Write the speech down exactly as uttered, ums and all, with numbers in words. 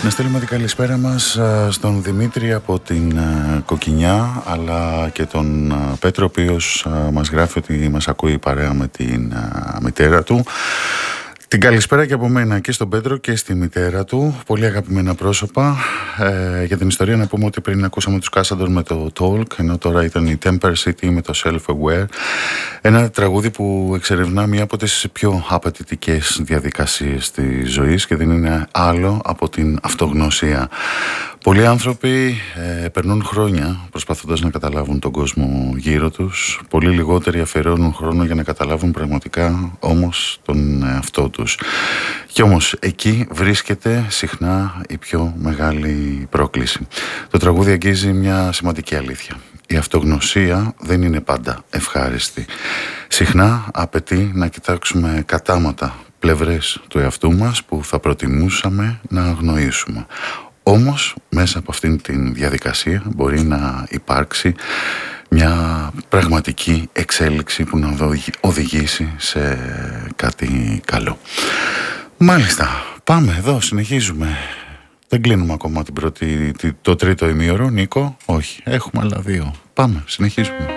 Να στείλουμε την καλησπέρα μας στον Δημήτρη από την Κοκκινιά, αλλά και τον Πέτρο, ο οποίος μας γράφει ότι μας ακούει παρέα με την μητέρα του. Την καλησπέρα και από μένα και στον Πέτρο και στη μητέρα του, πολύ αγαπημένα πρόσωπα. Ε, για την ιστορία να πούμε ότι πριν ακούσαμε τους Κάσαντορ με το Talk, ενώ τώρα ήταν η Temper City με το Self-Aware. Ένα τραγούδι που εξερευνά μία από τις πιο απαιτητικές διαδικασίες της ζωής και δεν είναι άλλο από την αυτογνωσία. Πολλοί άνθρωποι ε, περνούν χρόνια προσπαθώντας να καταλάβουν τον κόσμο γύρω τους. Πολύ λιγότεροι αφιερώνουν χρόνο για να καταλάβουν πραγματικά όμως τον εαυτό τους. Και όμως εκεί βρίσκεται συχνά η πιο μεγάλη πρόκληση. Το τραγούδι αγγίζει μια σημαντική αλήθεια. Η αυτογνωσία δεν είναι πάντα ευχάριστη. Συχνά απαιτεί να κοιτάξουμε κατάματα πλευρές του εαυτού μας που θα προτιμούσαμε να αγνοήσουμε. Όμως μέσα από αυτήν την διαδικασία μπορεί να υπάρξει μια πραγματική εξέλιξη που να οδηγήσει σε κάτι καλό. Μάλιστα, πάμε εδώ, συνεχίζουμε. Δεν κλείνουμε ακόμα την πρώτη, το τρίτο ημίωρο, Νίκο. Όχι, έχουμε άλλα δύο. Πάμε, συνεχίζουμε.